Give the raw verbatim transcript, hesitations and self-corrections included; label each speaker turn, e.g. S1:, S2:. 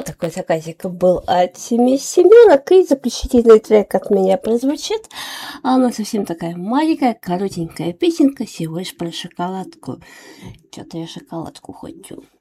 S1: такой заказик был от семи семерок. И заключительный трек от меня прозвучит. А она совсем такая маленькая, коротенькая песенка, всего лишь про шоколадку. Что-то я шоколадку хочу.